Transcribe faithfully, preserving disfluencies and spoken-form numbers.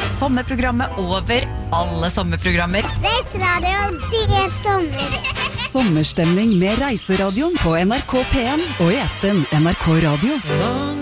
Sommerprogrammet over alle sommerprogrammer. Reiseradioen, det er sommer. Sommerstemning med Reiseradioen på N R K P en og i appen N R K Radio.